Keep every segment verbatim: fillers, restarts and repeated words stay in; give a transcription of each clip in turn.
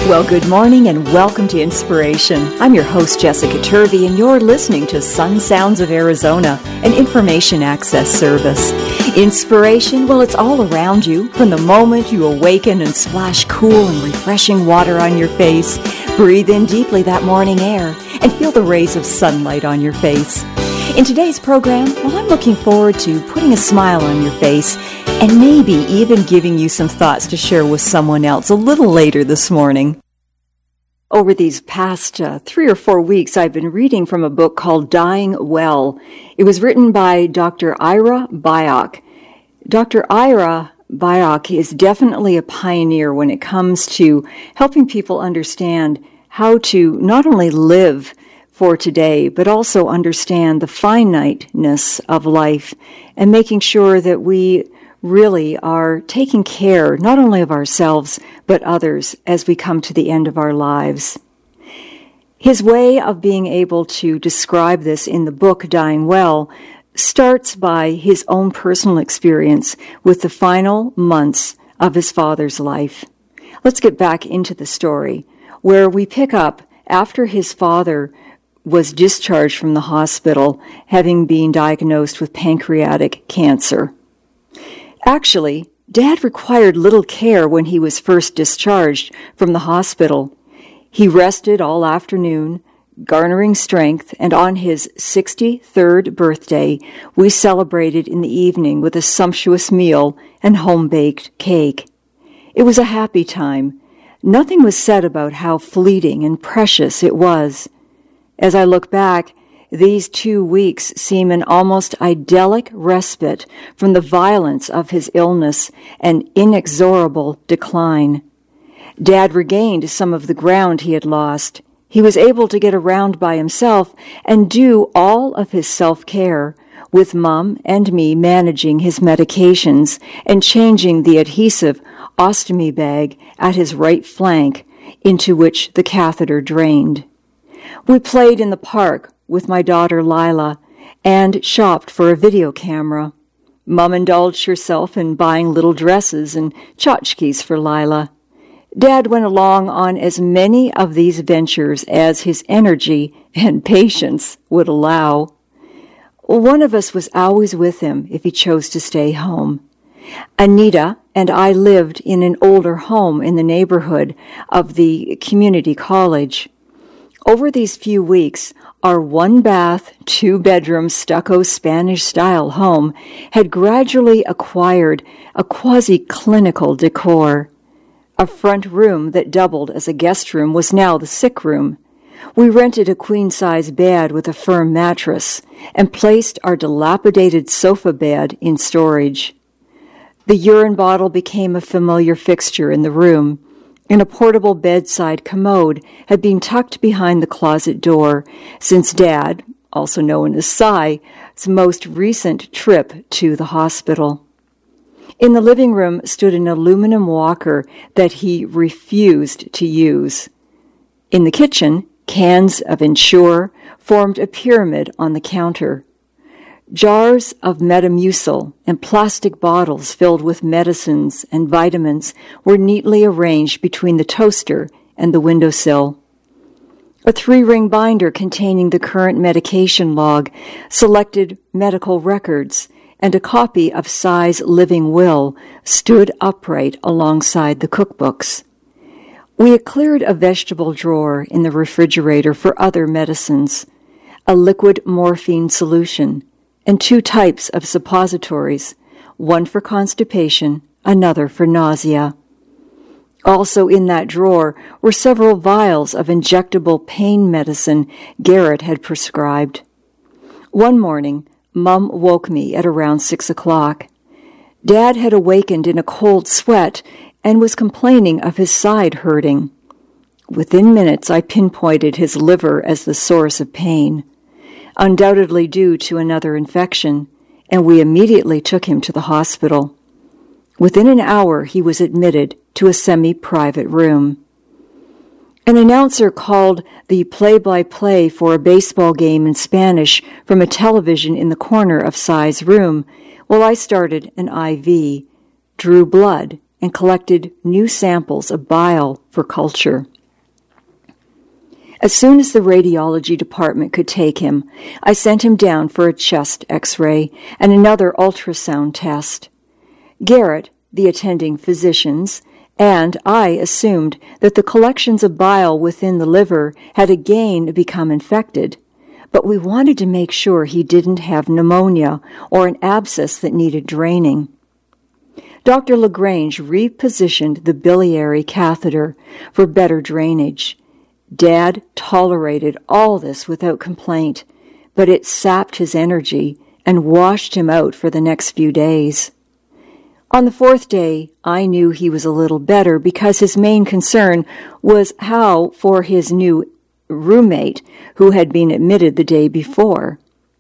Well, good morning and welcome to Inspiration. I'm your host, Jessica Turvey, and you're listening to Sun Sounds of Arizona, an information access service. Inspiration, well, it's all around you. From the moment you awaken and splash cool and refreshing water on your face, breathe in deeply that morning air, and feel the rays of sunlight on your face. In today's program, well, I'm looking forward to putting a smile on your face and maybe even giving you some thoughts to share with someone else a little later this morning. Over these past uh, three or four weeks, I've been reading from a book called Dying Well. It was written by Doctor Ira Byock. Doctor Ira Byock is definitely a pioneer when it comes to helping people understand how to not only live for today, but also understand the finiteness of life and making sure that we really are taking care not only of ourselves, but others as we come to the end of our lives. His way of being able to describe this in the book, Dying Well, starts by his own personal experience with the final months of his father's life. Let's get back into the story, where we pick up after his father was discharged from the hospital, having been diagnosed with pancreatic cancer. Actually, Dad required little care when he was first discharged from the hospital. He rested all afternoon, garnering strength, and on his sixty-third birthday, we celebrated in the evening with a sumptuous meal and home-baked cake. It was a happy time. Nothing was said about how fleeting and precious it was. As I look back, these two weeks seem an almost idyllic respite from the violence of his illness and inexorable decline. Dad regained some of the ground he had lost. He was able to get around by himself and do all of his self-care, with Mom and me managing his medications and changing the adhesive ostomy bag at his right flank into which the catheter drained. We played in the park with my daughter Lila and shopped for a video camera. Mom indulged herself in buying little dresses and tchotchkes for Lila. Dad went along on as many of these ventures as his energy and patience would allow. One of us was always with him if he chose to stay home. Anita and I lived in an older home in the neighborhood of the community college. Over these few weeks, our one-bath, two-bedroom stucco Spanish-style home had gradually acquired a quasi-clinical decor. A front room that doubled as a guest room was now the sick room. We rented a queen-size bed with a firm mattress and placed our dilapidated sofa bed in storage. The urine bottle became a familiar fixture in the room, and a portable bedside commode had been tucked behind the closet door since Dad, also known as Cy, most recent trip to the hospital. In the living room stood an aluminum walker that he refused to use. In the kitchen, cans of Ensure formed a pyramid on the counter. Jars of Metamucil and plastic bottles filled with medicines and vitamins were neatly arranged between the toaster and the windowsill. A three-ring binder containing the current medication log, selected medical records, and a copy of Cy's living will stood upright alongside the cookbooks. We had cleared a vegetable drawer in the refrigerator for other medicines, a liquid morphine solution, and two types of suppositories, one for constipation, another for nausea. Also in that drawer were several vials of injectable pain medicine Garrett had prescribed. One morning, Mom woke me at around six o'clock. Dad had awakened in a cold sweat and was complaining of his side hurting. Within minutes, I pinpointed his liver as the source of pain, undoubtedly due to another infection, and we immediately took him to the hospital. Within an hour, he was admitted to a semi-private room. An announcer called the play-by-play for a baseball game in Spanish from a television in the corner of Cy's room, while I started an I V, drew blood, and collected new samples of bile for culture. As soon as the radiology department could take him, I sent him down for a chest x-ray and another ultrasound test. Garrett, the attending physicians, and I assumed that the collections of bile within the liver had again become infected, but we wanted to make sure he didn't have pneumonia or an abscess that needed draining. Doctor LaGrange repositioned the biliary catheter for better drainage. Dad tolerated all this without complaint, but it sapped his energy and washed him out for the next few days. On the fourth day, I knew he was a little better because his main concern was how for his new roommate who had been admitted the day before.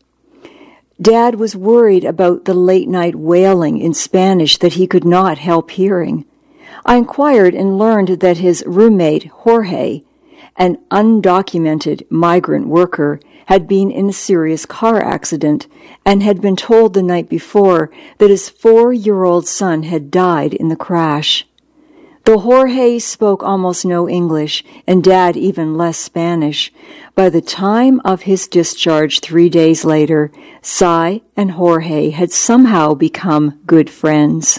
Dad was worried about the late-night wailing in Spanish that he could not help hearing. I inquired and learned that his roommate, Jorge, an undocumented migrant worker, had been in a serious car accident and had been told the night before that his four-year-old son had died in the crash. Though Jorge spoke almost no English and Dad even less Spanish, by the time of his discharge three days later, Cy and Jorge had somehow become good friends.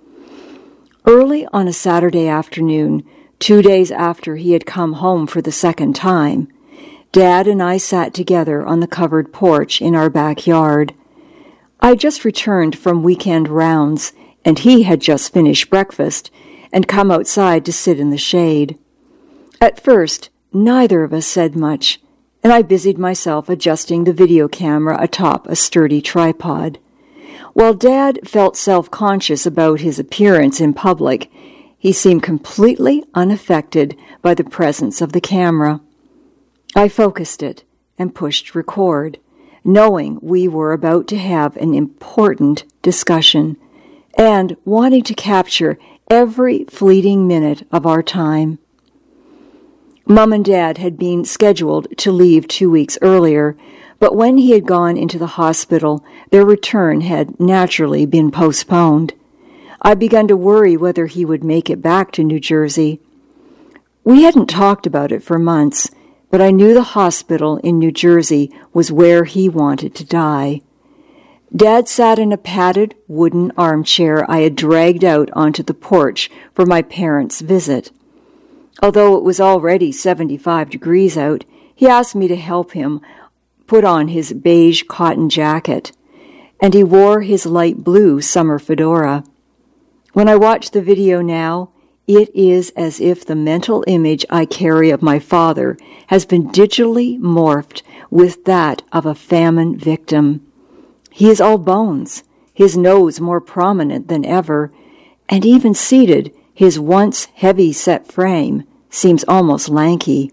Early on a Saturday afternoon, two days after he had come home for the second time, Dad and I sat together on the covered porch in our backyard. I had just returned from weekend rounds, and he had just finished breakfast and come outside to sit in the shade. At first, neither of us said much, and I busied myself adjusting the video camera atop a sturdy tripod. While Dad felt self-conscious about his appearance in public, he seemed completely unaffected by the presence of the camera. I focused it and pushed record, knowing we were about to have an important discussion and wanting to capture every fleeting minute of our time. Mom and Dad had been scheduled to leave two weeks earlier, but when he had gone into the hospital, their return had naturally been postponed. I began to worry whether he would make it back to New Jersey. We hadn't talked about it for months, but I knew the hospital in New Jersey was where he wanted to die. Dad sat in a padded wooden armchair I had dragged out onto the porch for my parents' visit. Although it was already seventy-five degrees out, he asked me to help him put on his beige cotton jacket, and he wore his light blue summer fedora. When I watch the video now, it is as if the mental image I carry of my father has been digitally morphed with that of a famine victim. He is all bones, his nose more prominent than ever, and even seated, his once heavy-set frame seems almost lanky.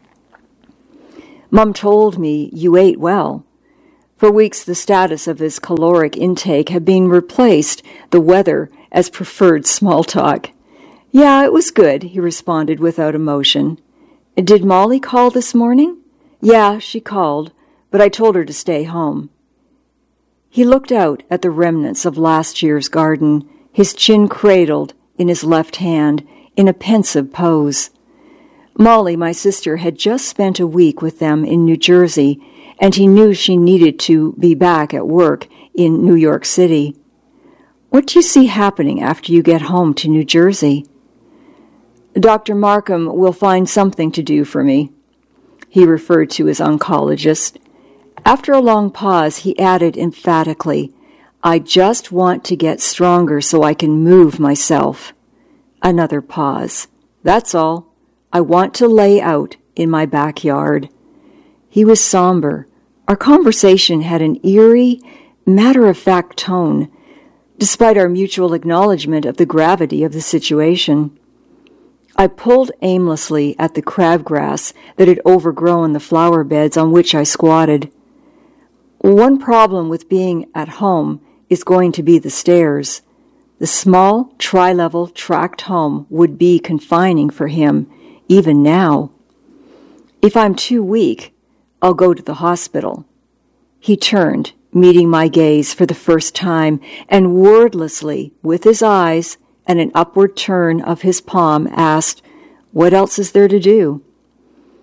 Mom told me you ate well. For weeks the status of his caloric intake had been replaced, the weather, as preferred small talk. Yeah, it was good, he responded without emotion. Did Molly call this morning? Yeah, she called, but I told her to stay home. He looked out at the remnants of last year's garden, his chin cradled in his left hand in a pensive pose. Molly, my sister, had just spent a week with them in New Jersey, and he knew she needed to be back at work in New York City. What do you see happening after you get home to New Jersey? Doctor Markham will find something to do for me. He referred to his oncologist. After a long pause, he added emphatically, I just want to get stronger so I can move myself. Another pause. That's all. I want to lay out in my backyard. He was somber. Our conversation had an eerie, matter-of-fact tone, despite our mutual acknowledgement of the gravity of the situation. I pulled aimlessly at the crabgrass that had overgrown the flower beds on which I squatted. One problem with being at home is going to be the stairs. The small, tri-level, tract home would be confining for him, even now. If I'm too weak, I'll go to the hospital. He turned, meeting my gaze for the first time, and wordlessly, with his eyes and an upward turn of his palm, asked, What else is there to do?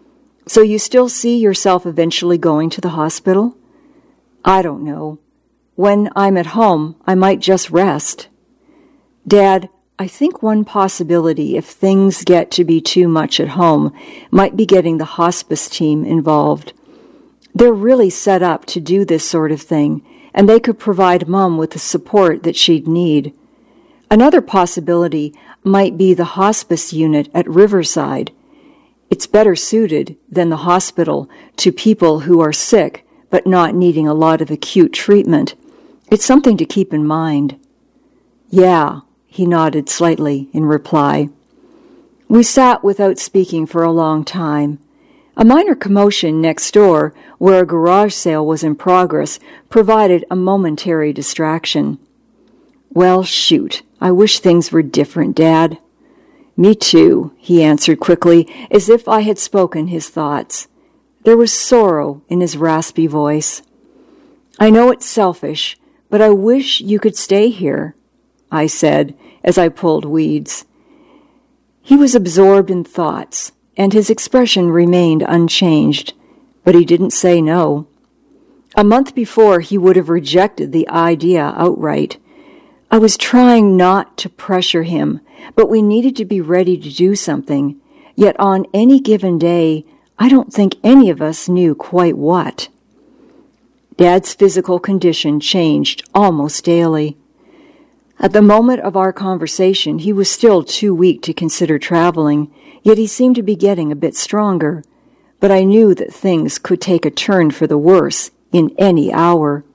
So you still see yourself eventually going to the hospital? I don't know. When I'm at home, I might just rest. Dad, I think one possibility, if things get to be too much at home, might be getting the hospice team involved. They're really set up to do this sort of thing, and they could provide Mom with the support that she'd need. Another possibility might be the hospice unit at Riverside. It's better suited than the hospital to people who are sick but not needing a lot of acute treatment. It's something to keep in mind. Yeah, he nodded slightly in reply. We sat without speaking for a long time. A minor commotion next door, where a garage sale was in progress, provided a momentary distraction. Well, shoot, I wish things were different, Dad. Me too, he answered quickly, as if I had spoken his thoughts. There was sorrow in his raspy voice. I know it's selfish, but I wish you could stay here, I said, as I pulled weeds. He was absorbed in thoughts, and his expression remained unchanged, but he didn't say no. A month before, he would have rejected the idea outright. I was trying not to pressure him, but we needed to be ready to do something, yet on any given day, I don't think any of us knew quite what. Dad's physical condition changed almost daily. At the moment of our conversation, he was still too weak to consider traveling, yet he seemed to be getting a bit stronger. But I knew that things could take a turn for the worse in any hour.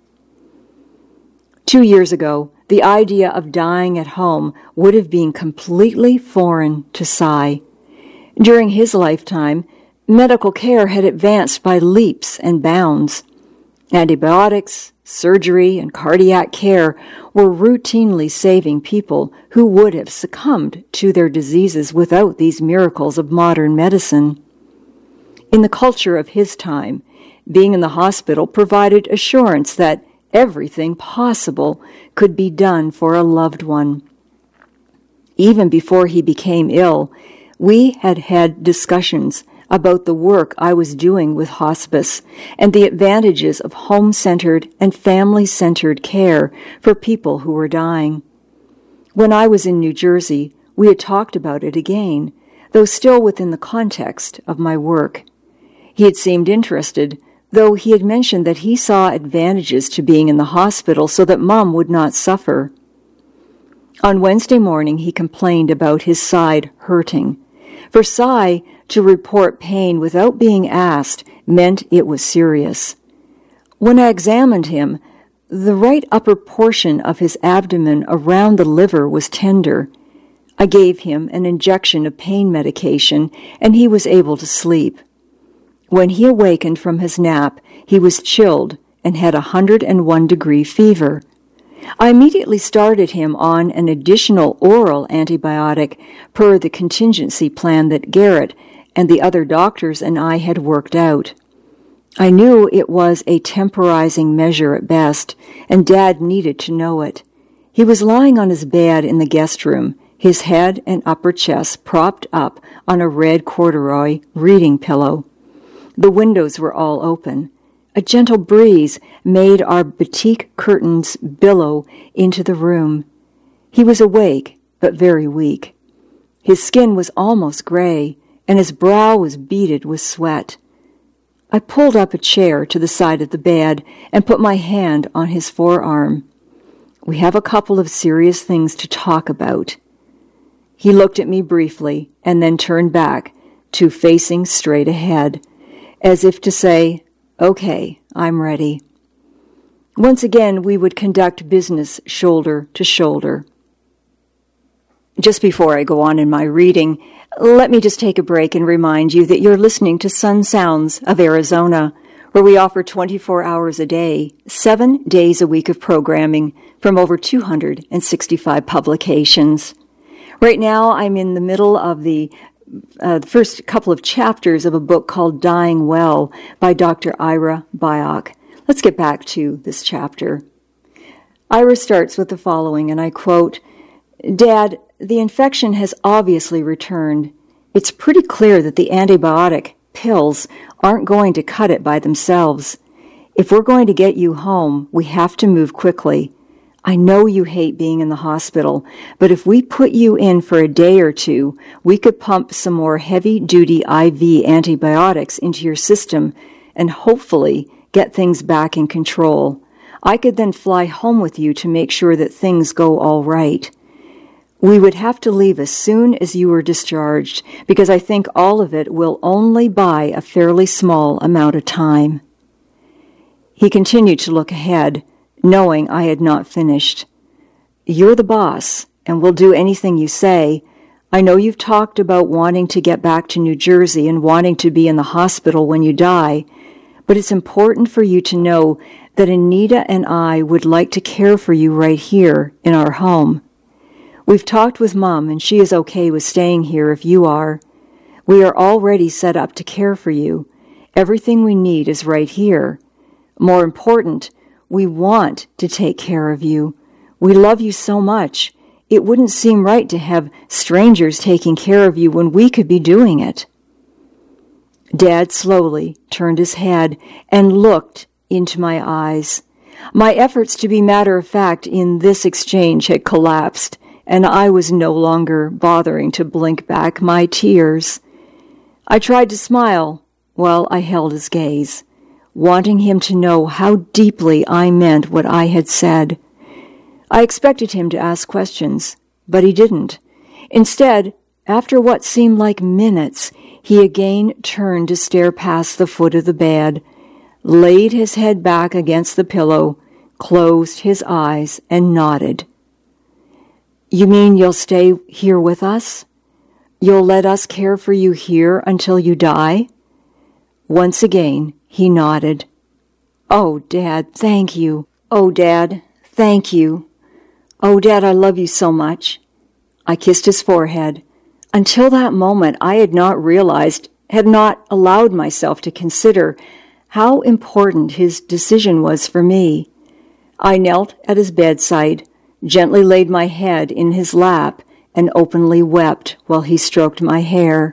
Two years ago, the idea of dying at home would have been completely foreign to Cy. During his lifetime, medical care had advanced by leaps and bounds. Antibiotics, surgery, and cardiac care were routinely saving people who would have succumbed to their diseases without these miracles of modern medicine. In the culture of his time, being in the hospital provided assurance that everything possible could be done for a loved one. Even before he became ill, we had had discussions about the work I was doing with hospice and the advantages of home-centered and family-centered care for people who were dying. When I was in New Jersey, we had talked about it again, though still within the context of my work. He had seemed interested, though he had mentioned that he saw advantages to being in the hospital so that Mom would not suffer. On Wednesday morning, he complained about his side hurting. For Cy, to report pain without being asked meant it was serious. When I examined him, the right upper portion of his abdomen around the liver was tender. I gave him an injection of pain medication, and he was able to sleep. When he awakened from his nap, he was chilled and had a one hundred one degree fever. I immediately started him on an additional oral antibiotic per the contingency plan that Garrett and the other doctors and I had worked out. I knew it was a temporizing measure at best, and Dad needed to know it. He was lying on his bed in the guest room, his head and upper chest propped up on a red corduroy reading pillow. The windows were all open. A gentle breeze made our batik curtains billow into the room. He was awake, but very weak. His skin was almost gray, and his brow was beaded with sweat. I pulled up a chair to the side of the bed and put my hand on his forearm. We have a couple of serious things to talk about. He looked at me briefly and then turned back to facing straight ahead, as if to say, "Okay, I'm ready." Once again, we would conduct business shoulder to shoulder. Just before I go on in my reading, let me just take a break and remind you that you're listening to Sun Sounds of Arizona, where we offer twenty-four hours a day, seven days a week of programming from over two hundred sixty-five publications. Right now, I'm in the middle of the, uh, the first couple of chapters of a book called Dying Well by Doctor Ira Byock. Let's get back to this chapter. Ira starts with the following, and I quote, "Dad, the infection has obviously returned. It's pretty clear that the antibiotic pills aren't going to cut it by themselves. If we're going to get you home, we have to move quickly. I know you hate being in the hospital, but if we put you in for a day or two, we could pump some more heavy-duty I V antibiotics into your system and hopefully get things back in control. I could then fly home with you to make sure that things go all right. We would have to leave as soon as you were discharged, because I think all of it will only buy a fairly small amount of time." He continued to look ahead, knowing I had not finished. "You're the boss, and we'll do anything you say. I know you've talked about wanting to get back to New Jersey and wanting to be in the hospital when you die, but it's important for you to know that Anita and I would like to care for you right here in our home. We've talked with Mom, and she is okay with staying here if you are. We are already set up to care for you. Everything we need is right here. More important, we want to take care of you. We love you so much. It wouldn't seem right to have strangers taking care of you when we could be doing it." Dad slowly turned his head and looked into my eyes. My efforts to be matter-of-fact in this exchange had collapsed, and I was no longer bothering to blink back my tears. I tried to smile while I held his gaze, wanting him to know how deeply I meant what I had said. I expected him to ask questions, but he didn't. Instead, after what seemed like minutes, he again turned to stare past the foot of the bed, laid his head back against the pillow, closed his eyes, and nodded. "You mean you'll stay here with us? You'll let us care for you here until you die?" Once again, he nodded. "Oh, Dad, thank you. Oh, Dad, thank you. Oh, Dad, I love you so much." I kissed his forehead. Until that moment, I had not realized, had not allowed myself to consider how important his decision was for me. I knelt at his bedside, gently laid my head in his lap, and openly wept while he stroked my hair.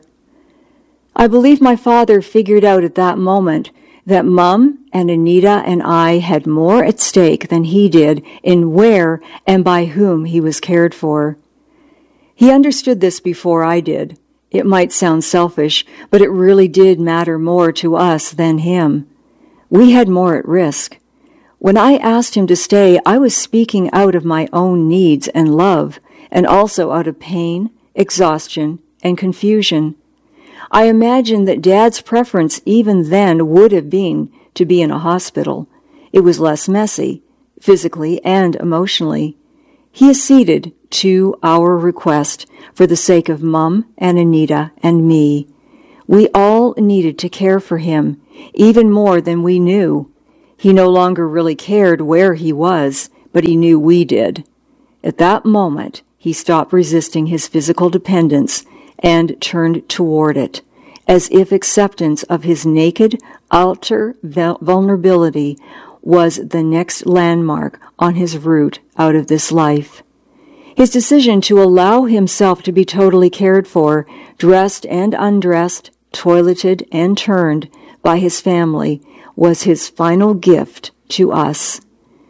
I believe my father figured out at that moment that Mom and Anita and I had more at stake than he did in where and by whom he was cared for. He understood this before I did. It might sound selfish, but it really did matter more to us than him. We had more at risk. When I asked him to stay, I was speaking out of my own needs and love, and also out of pain, exhaustion, and confusion. I imagined that Dad's preference even then would have been to be in a hospital. It was less messy, physically and emotionally. He acceded to our request for the sake of Mom and Anita and me. We all needed to care for him, even more than we knew. He no longer really cared where he was, but he knew we did. At that moment, he stopped resisting his physical dependence and turned toward it, as if acceptance of his naked, utter vulnerability was the next landmark on his route out of this life. His decision to allow himself to be totally cared for, dressed and undressed, toileted and turned by his family, was his final gift to us.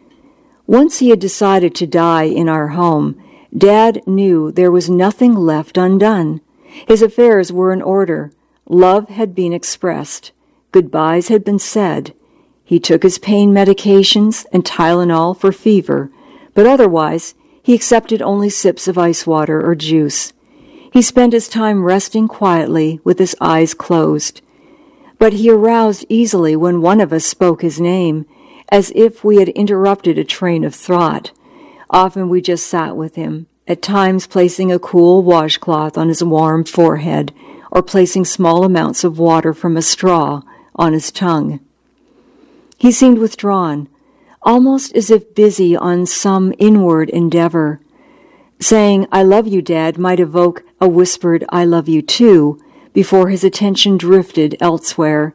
Once he had decided to die in our home, Dad knew there was nothing left undone. His affairs were in order. Love had been expressed. Goodbyes had been said. He took his pain medications and Tylenol for fever, but otherwise he accepted only sips of ice water or juice. He spent his time resting quietly with his eyes closed. But he aroused easily when one of us spoke his name, as if we had interrupted a train of thought. Often we just sat with him, at times placing a cool washcloth on his warm forehead, or placing small amounts of water from a straw on his tongue. He seemed withdrawn, almost as if busy on some inward endeavor. Saying, "I love you, Dad," might evoke a whispered, "I love you too," before his attention drifted elsewhere.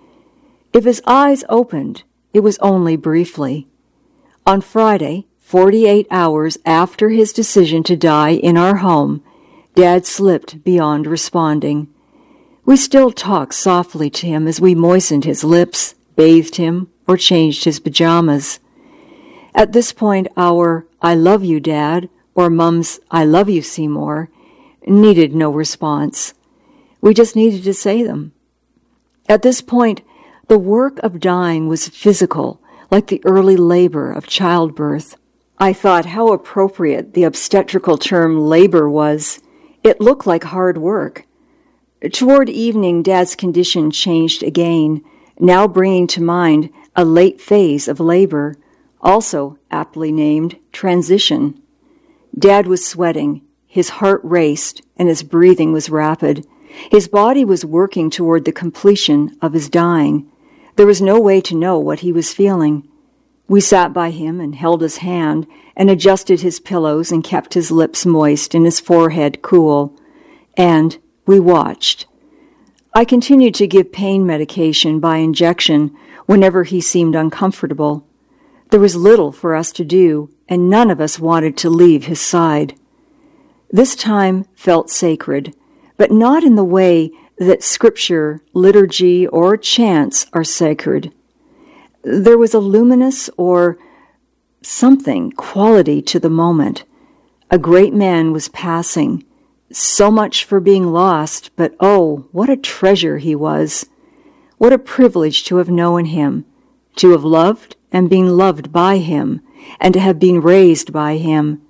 If his eyes opened, it was only briefly. On Friday, forty-eight hours after his decision to die in our home, Dad slipped beyond responding. We still talked softly to him as we moistened his lips, bathed him, or changed his pajamas. At this point, our "I love you, Dad," or Mum's "I love you, Seymour," needed no response. We just needed to say them. At this point, the work of dying was physical, like the early labor of childbirth. I thought how appropriate the obstetrical term labor was. It looked like hard work. Toward evening, Dad's condition changed again, now bringing to mind a late phase of labor, also aptly named transition. Dad was sweating, his heart raced, and his breathing was rapid. His body was working toward the completion of his dying. There was no way to know what he was feeling. We sat by him and held his hand and adjusted his pillows and kept his lips moist and his forehead cool. And we watched. I continued to give pain medication by injection whenever he seemed uncomfortable. There was little for us to do, and none of us wanted to leave his side. This time felt sacred, but not in the way that scripture, liturgy, or chants are sacred. There was a luminous or something quality to the moment. A great man was passing. So much for being lost, but oh, what a treasure he was. What a privilege to have known him, to have loved and been loved by him, and to have been raised by him.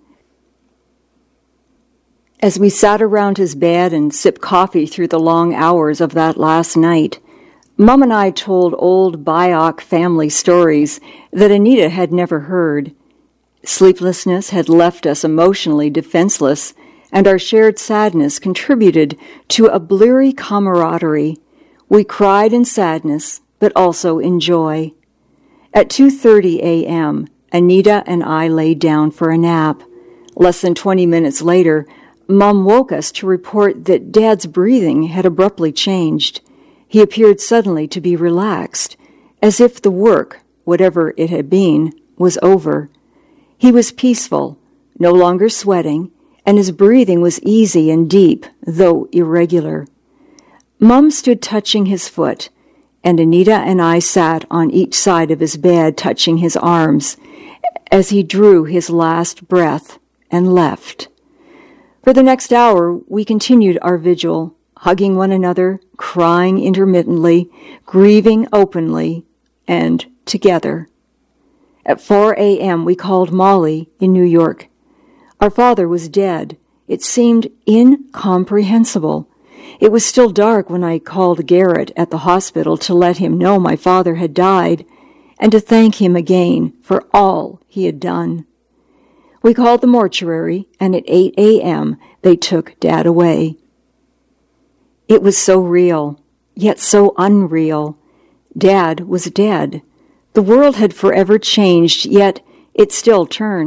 As we sat around his bed and sipped coffee through the long hours of that last night, Mom and I told old Bioc family stories that Anita had never heard. Sleeplessness had left us emotionally defenseless, and our shared sadness contributed to a bleary camaraderie. We cried in sadness, but also in joy. At two thirty a.m., Anita and I lay down for a nap. Less than twenty minutes later, Mom woke us to report that Dad's breathing had abruptly changed. He appeared suddenly to be relaxed, as if the work, whatever it had been, was over. He was peaceful, no longer sweating, and his breathing was easy and deep, though irregular. Mum stood touching his foot, and Anita and I sat on each side of his bed touching his arms as he drew his last breath and left. For the next hour, we continued our vigil, hugging one another, crying intermittently, grieving openly, and together. At four a.m., we called Molly in New York. Our father was dead. It seemed incomprehensible. It was still dark when I called Garrett at the hospital to let him know my father had died and to thank him again for all he had done. We called the mortuary, and at eight a.m. they took Dad away. It was so real, yet so unreal. Dad was dead. The world had forever changed, yet it still turned.